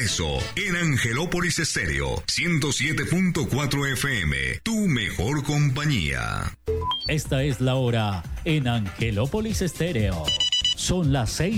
eso en Angelópolis Estéreo 107.4 FM, tu mejor compañía. Esta es la hora en Angelópolis Estéreo. Son las 6.